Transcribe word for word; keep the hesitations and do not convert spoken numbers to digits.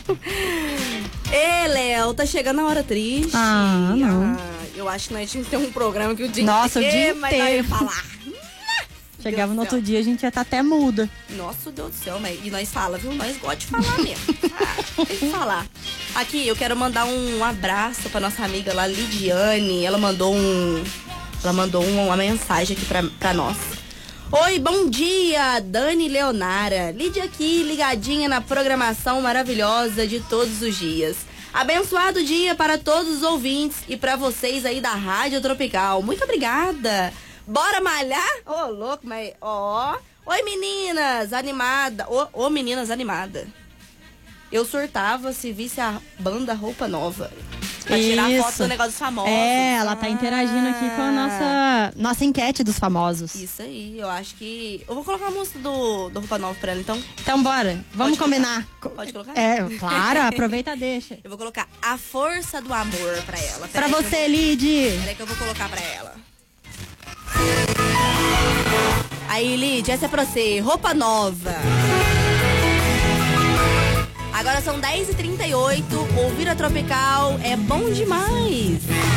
Ê, Léo, tá chegando a hora triste. Ah, não. Ah, eu acho que nós tínhamos que ter um programa que o dia Nossa, o inteiro, dia mas nós ia inteiro. falar. Chegava no Deus do outro dia, a gente ia estar até muda. Nossa, Deus do céu, mas e nós fala, viu? Nós gostamos de falar mesmo. Ah, tem que falar. Aqui, eu quero mandar um abraço pra nossa amiga lá, Lidiane. Ela mandou um. Ela mandou uma mensagem aqui pra, pra nós. Oi, bom dia, Dani Leonara. Lídia aqui, ligadinha na programação maravilhosa de todos os dias. Abençoado dia para todos os ouvintes e pra vocês aí da Rádio Tropical. Muito obrigada. Bora malhar? Ô, oh, louco, mas... Ó... Oh. Oi, meninas, animada. Ô, oh, oh, meninas, animada. Eu surtava se visse a banda Roupa Nova. Pra tirar Isso. foto do negócio dos famosos. É, ela tá interagindo aqui com a nossa, nossa enquete dos famosos. Isso aí, eu acho que... Eu vou colocar a música do, do Roupa Nova pra ela, então. Então, bora. Vamos Pode combinar. Pode colocar? É, claro. Aproveita, deixa. Eu vou colocar A Força do Amor pra ela. Pra Peraí que você, eu vou- Lid. Peraí que eu vou colocar pra ela. Aí, Lid, essa é pra você. Roupa Nova. Agora são dez e trinta e oito. Ouvir a Tropical é bom demais.